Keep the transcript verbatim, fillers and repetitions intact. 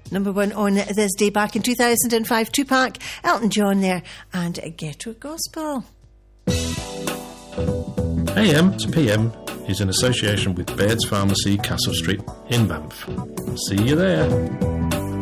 Number one on this day back in two thousand five. Tupac, Elton John there, and Ghetto Gospel. A M to P M is in association with Baird's Pharmacy, Castle Street in Banff. See you there.